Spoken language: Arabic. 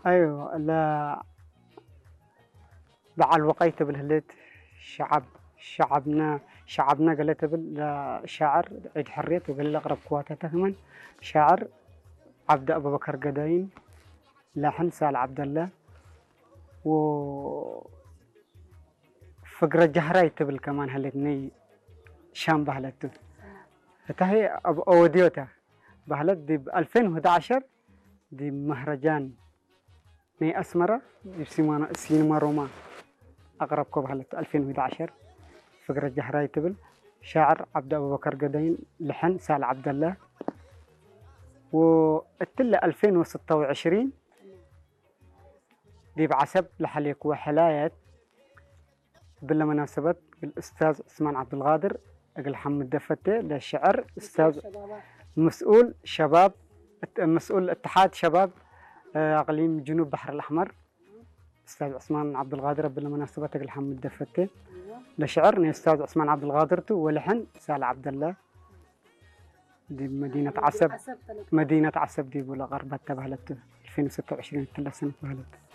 ايوه لا بعل وقيت بالهلت شعبنا قالت شاعر عيد حرية وقال اقرب قواتها من شاعر عبد ابو بكر قداين لحن سال عبد الله و فقرة جهراي تبل كمان هلتني شام بهلته هي اوديوتا بهلت دي ب 2011 دي مهرجان ني اسمرة دي سينما روما اقرب كوبهلت 2011 فقرة جهراي تبل شاعر عبد ابو بكر قدين لحن سال عبد الله والتلة 2026 دي بعسب لحليك وحلايات بالمناسبة الأستاذ عثمان عبد القادر أقل حمد دفتة للشعر أستاذ مسؤول اتحاد شباب أقليم جنوب بحر الأحمر أستاذ عثمان عبد القادر بالمناسبة أقل حمد دفتة لشعر أستاذ عثمان عبد القادر ولحن سال عبد الله دي مدينة عسب دي بولا غربة تبهلت 2026 3 سنة بهلت